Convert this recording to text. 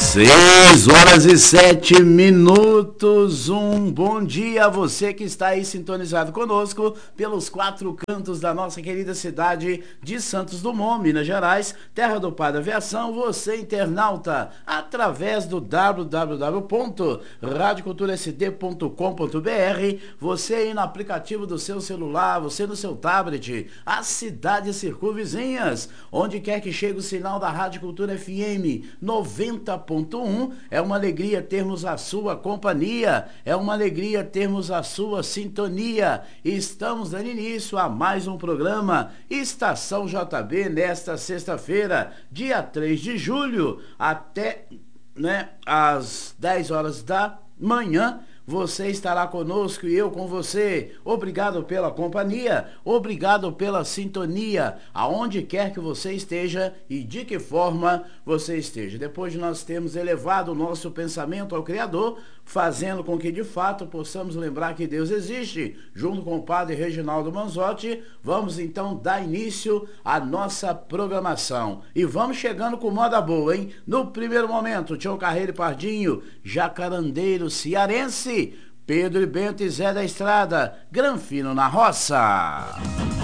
6h07. Um bom dia a você que está aí sintonizado conosco pelos quatro cantos da nossa querida cidade de Santos Dumont, Minas Gerais, terra do pai da aviação. Você, internauta, através do www.radioculturasd.com.br, você aí no aplicativo do seu celular, você no seu tablet, as cidades circunvizinhas, onde quer que chegue o sinal da Rádio Cultura FM 90.1, é uma alegria termos a sua companhia, é uma alegria termos a sua sintonia. Estamos dando início a mais um programa Estação JB nesta sexta-feira, dia 3 de julho, até às 10 horas da manhã. Você estará conosco e eu com você. Obrigado pela companhia, obrigado pela sintonia, aonde quer que você esteja e de que forma você esteja. Depois de nós termos elevado o nosso pensamento ao Criador, fazendo com que de fato possamos lembrar que Deus existe, junto com o Padre Reginaldo Manzotti, vamos então dar início à nossa programação. E vamos chegando com moda boa, hein? No primeiro momento, Tião Carreiro e Pardinho, Jacarandeiro Cearense, Pedro e Bento e Zé da Estrada, Granfino na Roça.